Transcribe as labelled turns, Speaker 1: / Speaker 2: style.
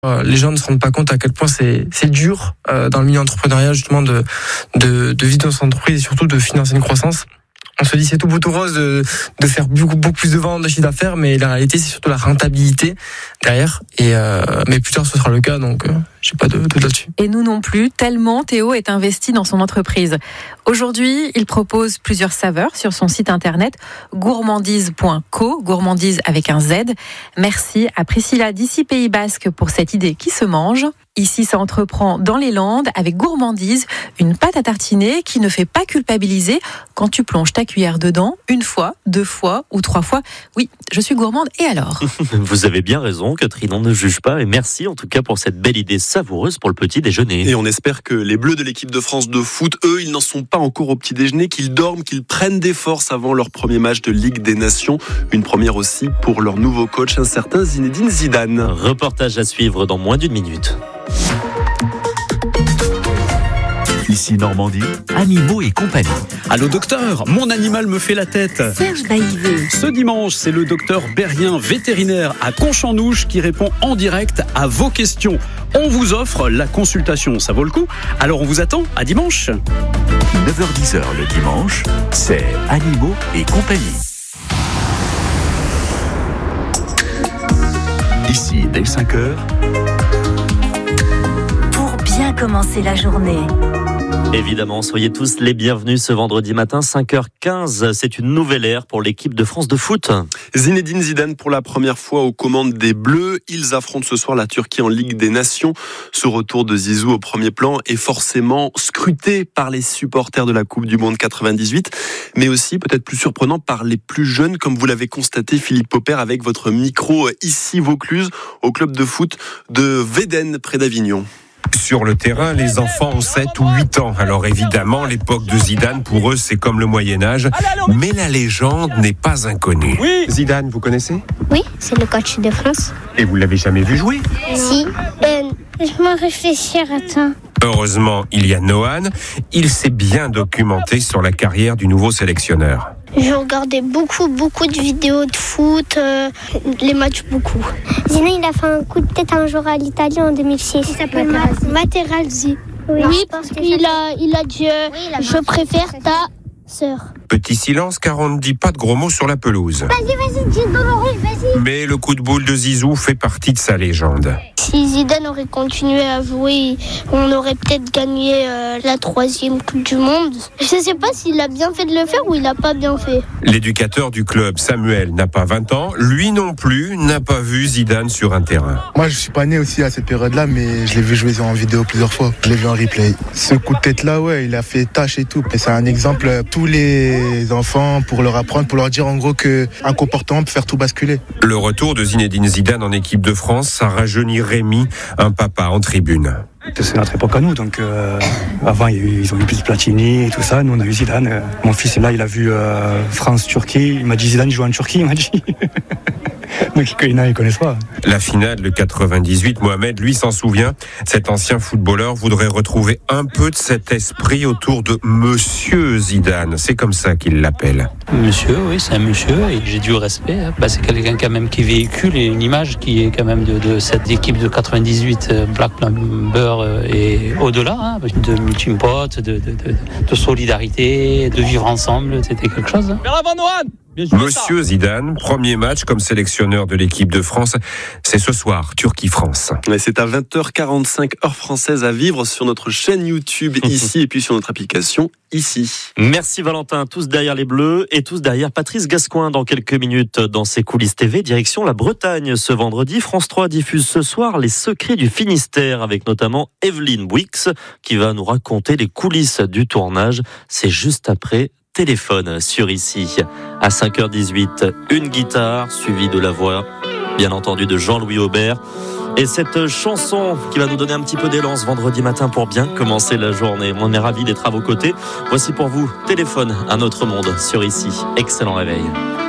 Speaker 1: Les gens ne se rendent pas compte à quel point c'est dur dans le milieu entrepreneurial justement de vivre dans son entreprise et surtout de financer une croissance. On se dit c'est tout beau tout rose de faire beaucoup plus de ventes, de chiffre d'affaires, mais la réalité c'est surtout la rentabilité derrière. Mais plus tard ce sera le cas, donc j'ai pas de doute là-dessus.
Speaker 2: Et nous non plus, tellement Théo est investi dans son entreprise. Aujourd'hui, il propose plusieurs saveurs sur son site internet gourmandise.co, gourmandise avec un Z. Merci à Priscilla d'ici Pays Basque pour cette idée qui se mange. Ici, ça entreprend dans les Landes avec Gourmandise, une pâte à tartiner qui ne fait pas culpabiliser quand tu plonges ta cuillère dedans une fois, 2 fois ou 3 fois. Oui, je suis gourmande et alors ?
Speaker 3: Vous avez bien raison, Catherine, on ne juge pas. Et merci en tout cas pour cette belle idée savoureuse pour le petit déjeuner.
Speaker 4: Et on espère que les Bleus de l'équipe de France de foot, eux, ils n'en sont pas encore au petit déjeuner, qu'ils dorment, qu'ils prennent des forces avant leur premier match de Ligue des Nations. Une première aussi pour leur nouveau coach, un certain Zinedine Zidane.
Speaker 3: Reportage à suivre dans moins d'1 minute.
Speaker 5: Ici Normandie, animaux et compagnie.
Speaker 6: Allô docteur, mon animal me fait la tête.
Speaker 7: Serge Bailliveux.
Speaker 6: Ce dimanche, c'est le docteur Berrien, vétérinaire à Conchandouche, qui répond en direct à vos questions. On vous offre la consultation, ça vaut le coup. Alors on vous attend à dimanche.
Speaker 5: 9h-10h le dimanche, c'est animaux et compagnie. Ici, dès 5h.
Speaker 7: Pour bien commencer la journée.
Speaker 3: Évidemment, soyez tous les bienvenus ce vendredi matin, 5h15. C'est une nouvelle ère pour l'équipe de France de foot.
Speaker 4: Zinedine Zidane pour la première fois aux commandes des Bleus. Ils affrontent ce soir la Turquie en Ligue des Nations. Ce retour de Zizou au premier plan est forcément scruté par les supporters de la Coupe du Monde 98, mais aussi peut-être plus surprenant par les plus jeunes, comme vous l'avez constaté Philippe Popper avec votre micro ici Vaucluse, au club de foot de Védène près d'Avignon.
Speaker 8: Sur le terrain, les enfants ont 7 ou 8 ans. Alors évidemment, l'époque de Zidane, pour eux, c'est comme le Moyen-Âge. Mais la légende n'est pas inconnue.
Speaker 9: Oui. Zidane, vous connaissez ?
Speaker 10: Oui, c'est le coach de France.
Speaker 9: Et vous l'avez jamais vu jouer ?
Speaker 10: Si. Laisse-moi réfléchir, attends.
Speaker 8: Heureusement, il y a Nohan. Il s'est bien documenté sur la carrière du nouveau sélectionneur.
Speaker 10: Je regardais beaucoup de vidéos de foot, les matchs beaucoup. Zidane, il a fait un coup de tête un jour à l'Italie en 2006. Il s'appelle Materazzi. Oui, parce qu'il a dit je préfère ta sœur.
Speaker 8: Petit silence car on ne dit pas de gros mots sur la pelouse.
Speaker 10: Vas-y, dis dans l'oreille, vas-y.
Speaker 8: Mais le coup de boule de Zizou fait partie de sa légende.
Speaker 10: Si Zidane aurait continué à jouer, on aurait peut-être gagné la 3e Coupe du Monde. Je ne sais pas s'il a bien fait de le faire ou il n'a pas bien fait.
Speaker 8: L'éducateur du club, Samuel, n'a pas 20 ans. Lui non plus n'a pas vu Zidane sur un terrain.
Speaker 11: Moi, je suis pas né aussi à cette période-là, mais je l'ai vu jouer en vidéo plusieurs fois. Je l'ai vu en replay. Ce coup de tête-là, ouais, il a fait tâche et tout. Et c'est un exemple à tous les enfants pour leur apprendre, pour leur dire en gros qu'un comportement peut faire tout basculer.
Speaker 8: Le retour de Zinedine Zidane en équipe de France, ça rajeunit Rémi, un papa en tribune.
Speaker 12: C'est notre époque à nous, donc avant ils ont eu plus Platini et tout ça, nous on a eu Zidane. Mon fils là il a vu France-Turquie, il m'a dit Zidane il joue en Turquie, il m'a dit. Donc ils connaissent pas.
Speaker 8: La finale de 98, Mohamed lui s'en souvient. Cet ancien footballeur voudrait retrouver un peu de cet esprit autour de Monsieur Zidane. C'est comme ça qu'il l'appelle.
Speaker 13: Monsieur, oui, c'est un monsieur et j'ai du respect. C'est quelqu'un quand même qui véhicule une image qui est quand même de cette équipe de 98, Black Number et au-delà, de meeting pot, de solidarité, de vivre ensemble. C'était quelque chose.
Speaker 9: Vers l'avant, Nohan.
Speaker 8: Monsieur Zidane, premier match comme sélectionneur de l'équipe de France, c'est ce soir, Turquie-France.
Speaker 4: Et c'est à 20h45 heure française à vivre sur notre chaîne YouTube ici et puis sur notre application ici.
Speaker 3: Merci Valentin, tous derrière les Bleus et tous derrière Patrice Gascoigne dans quelques minutes dans ses coulisses TV, direction la Bretagne ce vendredi. France 3 diffuse ce soir Les Secrets du Finistère avec notamment Evelyne Bouix qui va nous raconter les coulisses du tournage. C'est juste après Téléphone sur ici. À 5h18, une guitare suivie de la voix, bien entendu, de Jean-Louis Aubert. Et cette chanson qui va nous donner un petit peu d'élan ce vendredi matin pour bien commencer la journée. On est ravis d'être à vos côtés. Voici pour vous Téléphone, un autre monde sur ici. Excellent réveil.